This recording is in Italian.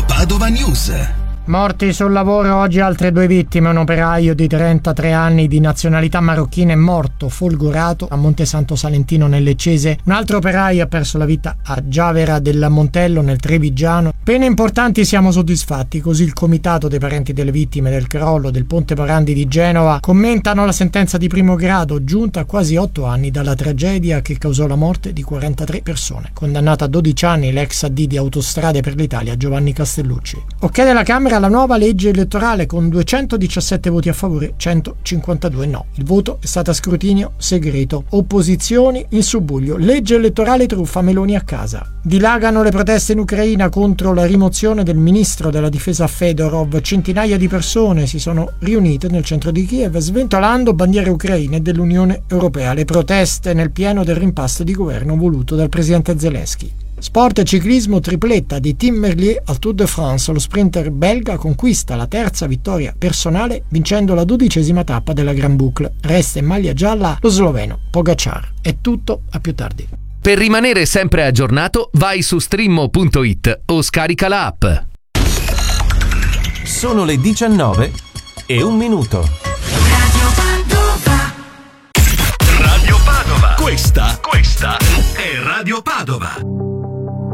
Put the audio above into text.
Padova News. Morti sul lavoro, oggi altre 2 vittime. Un operaio di 33 anni di nazionalità marocchina è morto folgorato a Monte Santo Salentino nel Leccese. Un altro operaio ha perso la vita a Giavera del Montello nel Trevigiano. Pene importanti, siamo soddisfatti, così il comitato dei parenti delle vittime del crollo del Ponte Morandi di Genova commentano la sentenza di primo grado giunta a quasi 8 anni dalla tragedia che causò la morte di 43 persone. Condannato a 12 anni l'ex AD di Autostrade per l'Italia Giovanni Castellucci. Ok della Camera la nuova legge elettorale con 217 voti a favore, 152 no. Il voto è stato a scrutinio segreto. Opposizioni in subbuglio. Legge elettorale truffa, Meloni a casa. Dilagano le proteste in Ucraina contro la rimozione del ministro della difesa Fedorov. Centinaia di persone si sono riunite nel centro di Kiev sventolando bandiere ucraine dell'Unione Europea. Le proteste nel pieno del rimpasto di governo voluto dal presidente Zelensky. Sport e ciclismo, tripletta di Tim Merlier al Tour de France. Lo sprinter belga conquista la 3ª vittoria personale vincendo la 12ª tappa della Grand Boucle. Resta in maglia gialla lo sloveno Pogacar. È tutto, a più tardi. Per rimanere sempre aggiornato vai su streammo.it o scarica la app. Sono le 19:01. Radio Padova. Questa è Radio Padova.